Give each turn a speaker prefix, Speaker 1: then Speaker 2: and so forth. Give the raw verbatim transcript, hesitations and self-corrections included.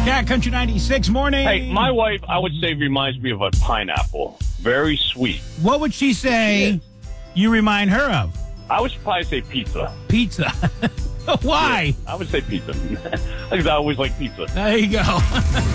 Speaker 1: Cat Country ninety-six morning.
Speaker 2: Hey, my wife, I would say, reminds me of a pineapple. Very sweet.
Speaker 1: What would she say you remind her of?
Speaker 2: I would probably say pizza.
Speaker 1: Pizza. Why?
Speaker 2: Yeah, I would say pizza. Because I always like pizza.
Speaker 1: There you go.